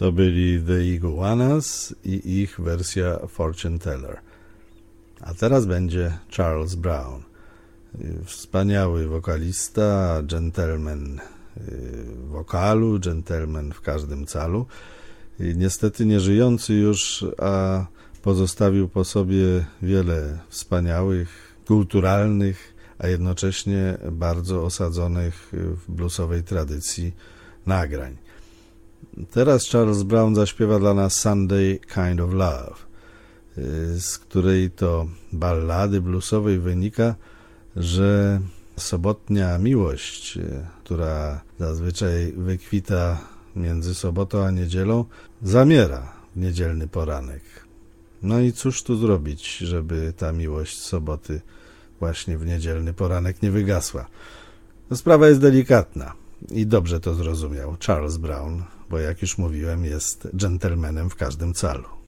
To byli The Iguanas i ich wersja Fortune Teller. A teraz będzie Charles Brown. Wspaniały wokalista, dżentelmen wokalu, dżentelmen w każdym calu. Niestety nieżyjący już, a pozostawił po sobie wiele wspaniałych, kulturalnych, a jednocześnie bardzo osadzonych w bluesowej tradycji nagrań. Teraz Charles Brown zaśpiewa dla nas Sunday Kind of Love, z której to ballady bluesowej wynika, że sobotnia miłość, która zazwyczaj wykwita między sobotą a niedzielą, zamiera w niedzielny poranek. No i cóż tu zrobić, żeby ta miłość soboty właśnie w niedzielny poranek nie wygasła? No, sprawa jest delikatna i dobrze to zrozumiał Charles Brown, bo jak już mówiłem, jest dżentelmenem w każdym calu.